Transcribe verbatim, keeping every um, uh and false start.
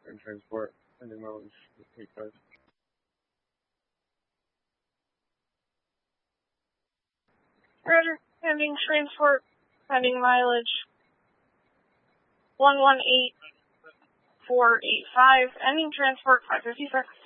and transport, pending mileage, eight five. Roger, pending transport, pending mileage, one one eight four eight five, ending transport five fifty-six.